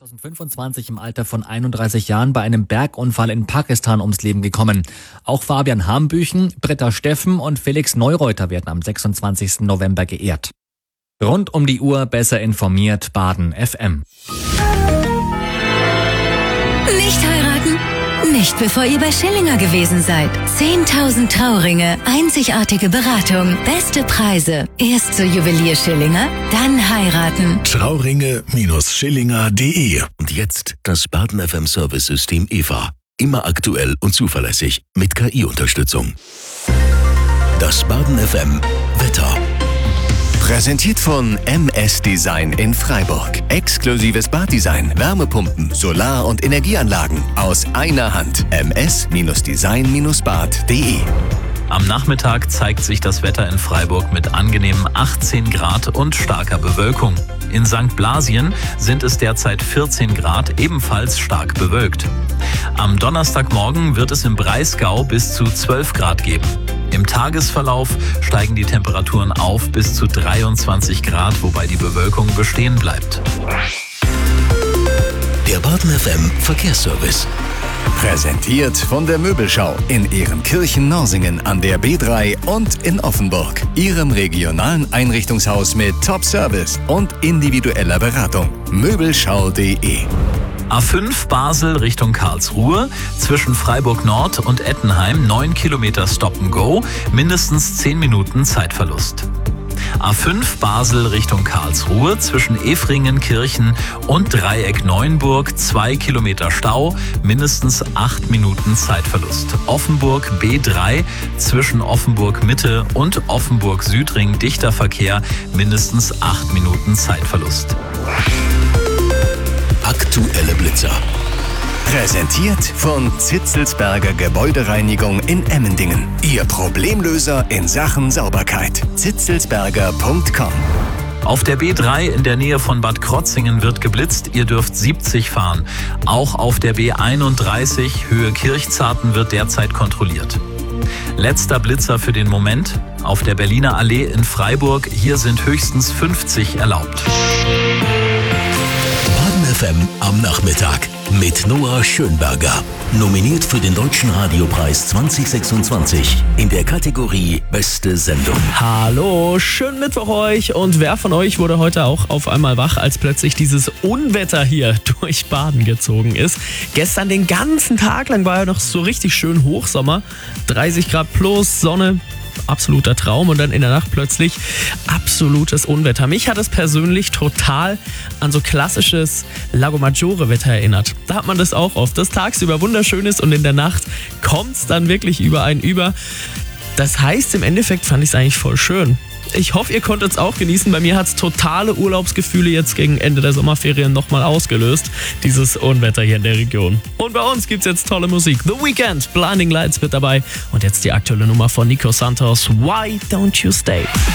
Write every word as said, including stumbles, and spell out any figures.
zweitausendfünfundzwanzig im Alter von einunddreißig Jahren bei einem Bergunfall in Pakistan ums Leben gekommen. Auch Fabian Hambüchen, Britta Steffen und Felix Neureuter werden am sechsundzwanzigsten November geehrt. Rund um die Uhr besser informiert, Baden F M. Nicht heiraten? Nicht bevor ihr bei Schillinger gewesen seid. zehntausend Trauringe, einzigartige Beratung, beste Preise. Erst zur Juwelier Schillinger, dann heiraten. Trauringe Schillinger punkt de. Und jetzt das Baden F M Service-System E V A. Immer aktuell und zuverlässig mit K I-Unterstützung. Das Baden F M Wetter. Präsentiert von M S Design in Freiburg. Exklusives Baddesign, Wärmepumpen, Solar- und Energieanlagen aus einer Hand. M S Design Bad punkt de. Am Nachmittag zeigt sich das Wetter in Freiburg mit angenehmen achtzehn Grad und starker Bewölkung. In Sankt Blasien sind es derzeit vierzehn Grad, ebenfalls stark bewölkt. Am Donnerstagmorgen wird es im Breisgau bis zu zwölf Grad geben. Im Tagesverlauf steigen die Temperaturen auf bis zu dreiundzwanzig Grad, wobei die Bewölkung bestehen bleibt. Der Baden F M Verkehrsservice. Präsentiert von der Möbelschau in Ehrenkirchen-Norsingen an der B drei und in Offenburg. Ihrem regionalen Einrichtungshaus mit Top-Service und individueller Beratung. Möbelschau punkt de. A fünf Basel Richtung Karlsruhe, zwischen Freiburg Nord und Ettenheim neun Kilometer Stop and Go, mindestens zehn Minuten Zeitverlust. A fünf Basel Richtung Karlsruhe, zwischen Efringen-Kirchen und Dreieck Neuenburg zwei Kilometer Stau, mindestens acht Minuten Zeitverlust. Offenburg B drei, zwischen Offenburg Mitte und Offenburg Südring dichter Verkehr, mindestens acht Minuten Zeitverlust. Aktuelle Blitzer. Präsentiert von Zitzelsberger Gebäudereinigung in Emmendingen. Ihr Problemlöser in Sachen Sauberkeit. zitzelsberger punkt com. Auf der B drei in der Nähe von Bad Krotzingen wird geblitzt, ihr dürft siebzig fahren. Auch auf der B einunddreißig Höhe Kirchzarten wird derzeit kontrolliert. Letzter Blitzer für den Moment. Auf der Berliner Allee in Freiburg, hier sind höchstens fünfzig erlaubt. Baden F M am Nachmittag mit Noah Schönberger. Nominiert für den Deutschen Radiopreis zwanzig sechsundzwanzig in der Kategorie Beste Sendung. Hallo, schönen Mittwoch euch. Und wer von euch wurde heute auch auf einmal wach, als plötzlich dieses Unwetter hier durch Baden gezogen ist? Gestern den ganzen Tag lang war ja noch so richtig schön Hochsommer. dreißig Grad plus, Sonne. Absoluter Traum und dann in der Nacht plötzlich absolutes Unwetter. Mich hat es persönlich total an so klassisches Lago Maggiore-Wetter erinnert. Da hat man das auch oft, dass tagsüber wunderschön ist und in der Nacht kommt es dann wirklich über einen über. Das heißt, im Endeffekt fand ich es eigentlich voll schön. Ich hoffe, ihr konntet es auch genießen. Bei mir hat es totale Urlaubsgefühle jetzt gegen Ende der Sommerferien nochmal ausgelöst. Dieses Unwetter hier in der Region. Und bei uns gibt es jetzt tolle Musik. The Weeknd, Blinding Lights mit dabei. Und jetzt die aktuelle Nummer von Nico Santos. Why Don't You Stay?